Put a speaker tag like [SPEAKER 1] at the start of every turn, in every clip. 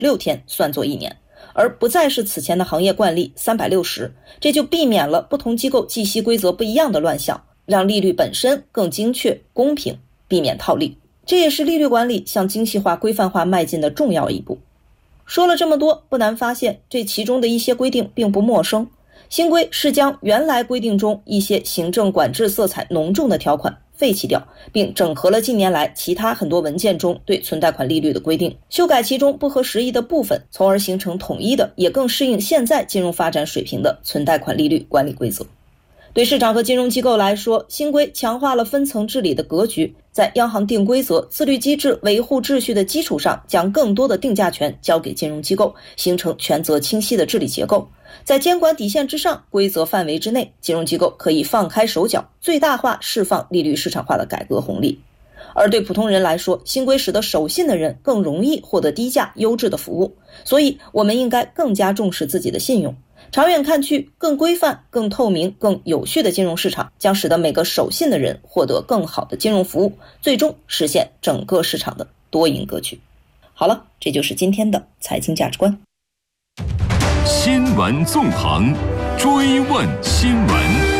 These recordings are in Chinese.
[SPEAKER 1] 6天算作1年，而不再是此前的行业惯例360，这就避免了不同机构计息规则不一样的乱象，让利率本身更精确公平，避免套利。这也是利率管理向精细化规范化迈进的重要一步。说了这么多，不难发现这其中的一些规定并不陌生。新规是将原来规定中一些行政管制色彩浓重的条款废弃掉，并整合了近年来其他很多文件中对存贷款利率的规定，修改其中不合时宜的部分，从而形成统一的也更适应现在金融发展水平的存贷款利率管理规则。对市场和金融机构来说，新规强化了分层治理的格局，在央行定规则、自律机制、维护秩序的基础上，将更多的定价权交给金融机构，形成权责清晰的治理结构。在监管底线之上、规则范围之内，金融机构可以放开手脚，最大化释放利率市场化的改革红利。而对普通人来说，新规使得守信的人更容易获得低价优质的服务，所以我们应该更加重视自己的信用。长远看去，更规范、更透明、更有序的金融市场将使得每个守信的人获得更好的金融服务，最终实现整个市场的多赢格局。好了，这就是今天的财经价值观。
[SPEAKER 2] 新闻纵横，追问新闻。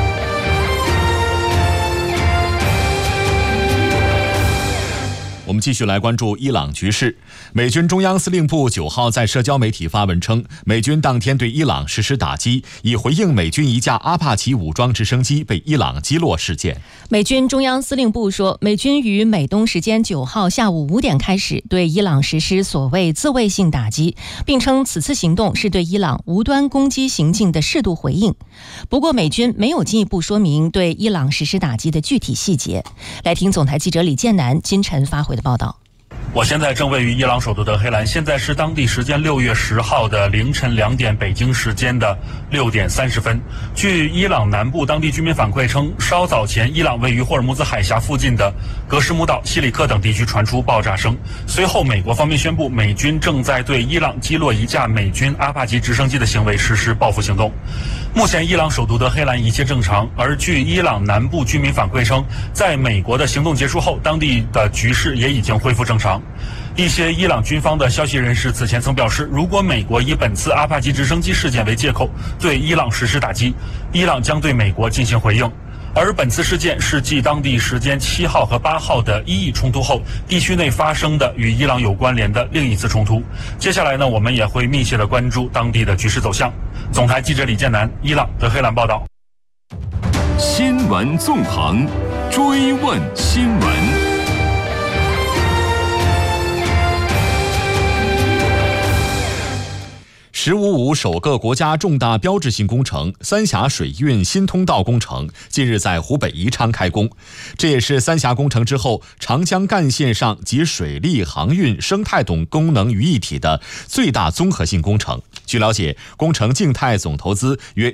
[SPEAKER 2] 我们继续来关注伊朗局势。美军中央司令部9号在社交媒体发文称，美军当天对伊朗实施打击，以回应美军一架阿帕奇武装直升机被伊朗击落事件。
[SPEAKER 3] 美军中央司令部说，美军于美东时间9号下午5点开始对伊朗实施所谓自卫性打击，并称此次行动是对伊朗无端攻击行径的适度回应。不过，美军没有进一步说明对伊朗实施打击的具体细节。来听总台记者李建南、金晨发回的报道。
[SPEAKER 4] 我现在正位于伊朗首都德黑兰，现在是当地时间6月10号的凌晨2点，北京时间的6点30分。据伊朗南部当地居民反馈称，稍早前伊朗位于霍尔木兹海峡附近的格什木岛、西里克等地区传出爆炸声。随后，美国方面宣布，美军正在对伊朗击落一架美军阿帕奇直升机的行为实施报复行动。目前，伊朗首都德黑兰一切正常，而据伊朗南部居民反馈称，在美国的行动结束后，当地的局势也已经恢复正常。一些伊朗军方的消息人士此前曾表示，如果美国以本次阿帕奇直升机事件为借口对伊朗实施打击，伊朗将对美国进行回应。而本次事件是继当地时间7号和8号的伊以冲突后，地区内发生的与伊朗有关联的另一次冲突。接下来呢，我们也会密切地关注当地的局势走向。总台记者李建南，伊朗德黑兰报道。
[SPEAKER 2] 新闻纵横，追问新闻。“15+5”首个国家重大标志性工程三峡水运新通道工程近日在湖北宜昌开工，这也是三峡工程之后长江干线上集水利、航运、生态等功能于一体的最大综合性工程。据了解，工程静态总投资约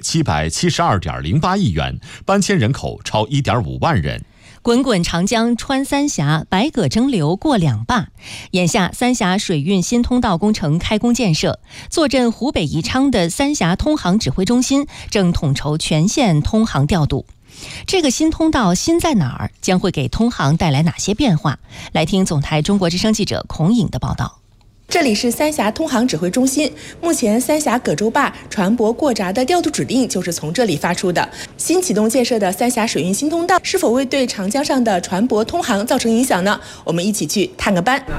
[SPEAKER 2] 772.08亿元，搬迁人口超1.5万人。
[SPEAKER 3] 滚滚长江穿三峡，百舸争流过两坝。眼下三峡水运新通道工程开工建设，坐镇湖北宜昌的三峡通航指挥中心正统筹全线通航调度。这个新通道新在哪儿？将会给通航带来哪些变化？来听总台中国之声记者孔颖的报道。
[SPEAKER 5] 这里是三峡通航指挥中心，目前三峡葛洲坝船舶过闸的调度指令就是从这里发出的。新启动建设的三峡水运新通道是否会对长江上的船舶通航造成影响呢？我们一起去探个班。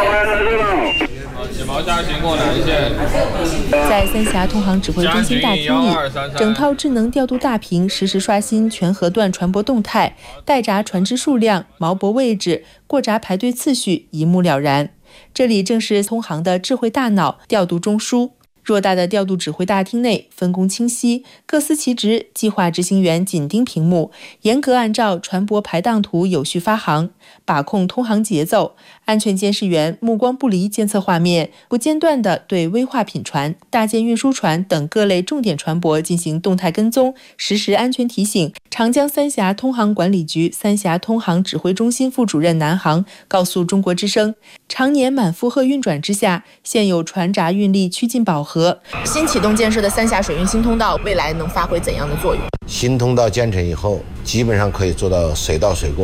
[SPEAKER 5] 在三峡通航指挥中心大厅里，整套智能调度大屏实时刷新全河段船舶动态、待闸船只数量、锚泊位置、过闸排队次序一目了然。这里正是通航的智慧大脑调度中枢。偌大的调度指挥大厅内分工清晰，各司其职，计划执行员紧盯屏幕，严格按照船舶排档图有序发航，把控通航节奏。安全监视员目光不离监测画面，不间断地对危化品船、大件运输船等各类重点船舶进行动态跟踪，实时安全提醒。长江三峡通航管理局三峡通航指挥中心副主任南航告诉中国之声，常年满负荷运转之下，现有船闸运力趋近饱和。新启动建设的三峡水运新通道未来能发挥怎样的作用？
[SPEAKER 6] 新通道建成以后，基本上可以做到随到随过。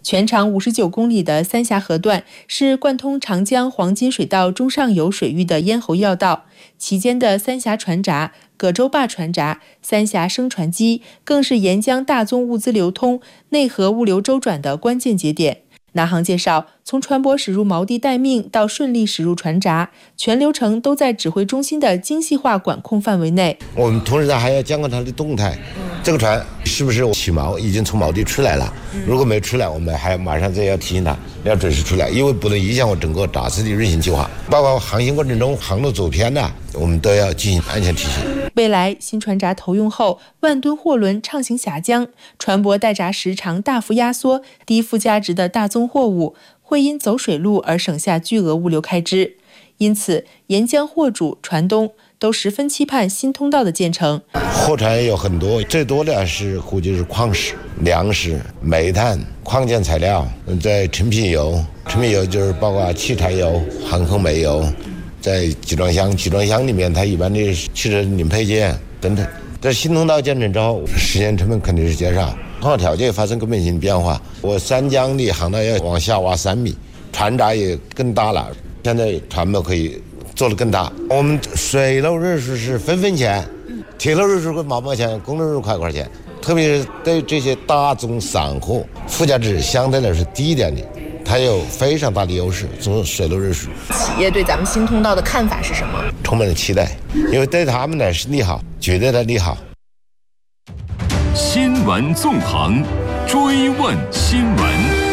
[SPEAKER 5] 全长59公里的三峡河段是贯通长江黄金水道中上游水域的咽喉要道，其间的三峡船闸、葛洲坝船闸、三峡升船机更是沿江大宗物资流通、内河物流周转的关键节点。南航介绍，从船舶驶入锚地待命到顺利驶入船闸，全流程都在指挥中心的精细化管控范围内。
[SPEAKER 6] 我们同时还要监控它的动态，这个船是不是起锚，已经从锚地出来了，如果没出来，我们还马上再要提醒它要准时出来，因为不能影响我整个大致的运行计划，包括航行过程中航路走偏的，我们都要进行安全提醒。
[SPEAKER 5] 未来新船闸投用后，万吨货轮畅行峡江，船舶待闸时长大幅压缩，低附加值的大宗货物会因走水路而省下巨额物流开支。因此，沿江货主、船东都十分期盼新通道的建成。
[SPEAKER 6] 货船有很多，最多的是估计是矿石、粮食、煤炭、矿件材料，在成品油就是包括汽柴油、航空煤油，在集装箱里面它一般的汽车零配件等等。在新通道建成之后，时间成本肯定是减少，航行条件发生根本性变化。我三江的航道要往下挖3米，船闸也更大了，现在船舶可以做得更大。我们水路运输是分钱，铁路运输跟毛毛钱，公路运输块钱。特别是对这些大宗散货，附加值相对来说低一点的，它有非常大的优势。从水路运输，
[SPEAKER 7] 企业对咱们新通道的看法是什么？
[SPEAKER 6] 充满了期待，因为对他们来是利好，绝对的利好。
[SPEAKER 8] 新闻纵横，追问新闻。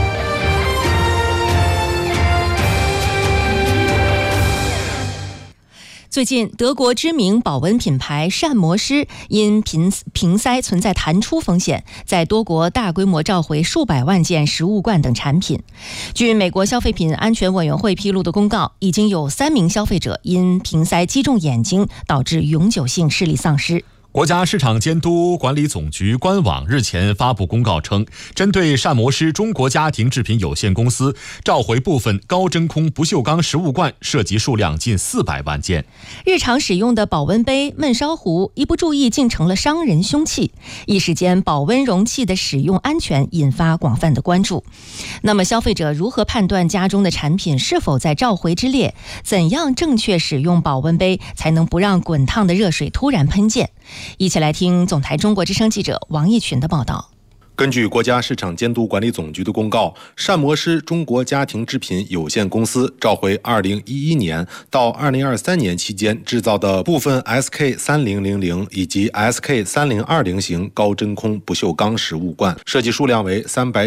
[SPEAKER 3] 最近，德国知名保温品牌膳魔师因瓶塞存在弹出风险，在多国大规模召回数百万件食物罐等产品。据美国消费品安全委员会披露的公告，已经有3名消费者因瓶塞击中眼睛，导致永久性视力丧失。
[SPEAKER 2] 国家市场监督管理总局官网日前发布公告称，针对膳魔师中国家庭制品有限公司召回部分高真空不锈钢食物罐，涉及数量近400万件。
[SPEAKER 3] 日常使用的保温杯、焖烧壶一不注意竟成了伤人凶器，一时间保温容器的使用安全引发广泛的关注。那么消费者如何判断家中的产品是否在召回之列？怎样正确使用保温杯才能不让滚烫的热水突然喷溅？一起来听总台中国之声记者王义群的报道。
[SPEAKER 9] 根据国家市场监督管理总局的公告，膳魔师中国家庭制品有限公司召回2011年到2023年期间制造的部分 SK3000 以及 SK3020 型高真空不锈钢食物罐，涉及数量为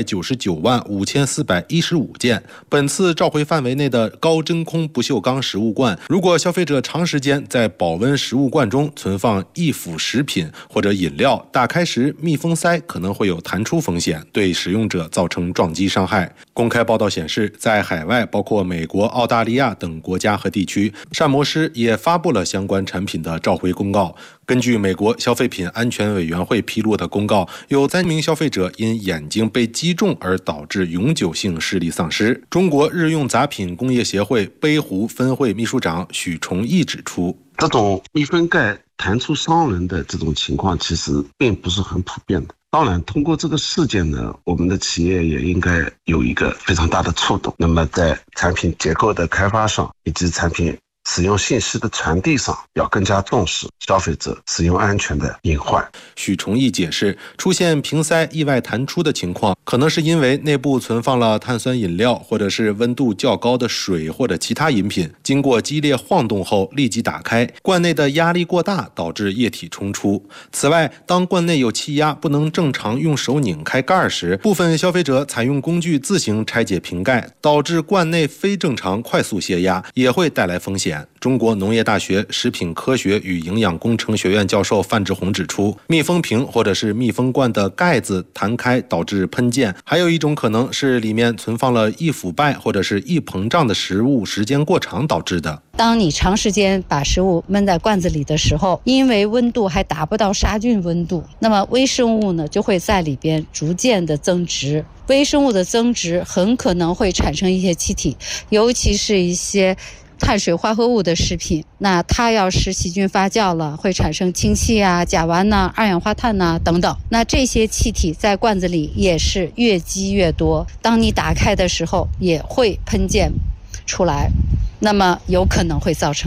[SPEAKER 9] 3995415件。本次召回范围内的高真空不锈钢食物罐，如果消费者长时间在保温食物罐中存放易腐食品或者饮料，打开时密封塞可能会有弹出风险，对使用者造成撞击伤害。公开报道显示，在海外包括美国、澳大利亚等国家和地区，膳魔师也发布了相关产品的召回公告。根据美国消费品安全委员会披露的公告，有3名消费者因眼睛被击中而导致永久性视力丧失。中国日用杂品工业协会杯壶分会秘书长许崇义指出，
[SPEAKER 10] 这种密封盖弹出伤人的这种情况其实并不是很普遍的。当然，通过这个事件呢，我们的企业也应该有一个非常大的触动。那么在产品结构的开发上，以及产品使用信息的传递上，要更加重视消费者使用安全的隐患。
[SPEAKER 9] 许崇义解释，出现瓶塞意外弹出的情况，可能是因为内部存放了碳酸饮料，或者是温度较高的水或者其他饮品，经过激烈晃动后立即打开，罐内的压力过大，导致液体冲出。此外，当罐内有气压，不能正常用手拧开盖时，部分消费者采用工具自行拆解瓶盖，导致罐内非正常快速泄压，也会带来风险。中国农业大学食品科学与营养工程学院教授范志红指出，密封瓶或者是密封罐的盖子弹开导致喷溅，还有一种可能是里面存放了易腐败或者是易膨胀的食物，时间过长导致的。
[SPEAKER 11] 当你长时间把食物焖在罐子里的时候，因为温度还达不到杀菌温度，那么微生物呢就会在里边逐渐的增殖。微生物的增殖很可能会产生一些气体，尤其是一些碳水化合物的食品，那它要是细菌发酵了，会产生氢气啊、甲烷呐、二氧化碳呐等等。那这些气体在罐子里也是越积越多，当你打开的时候也会喷溅出来，那么有可能会造成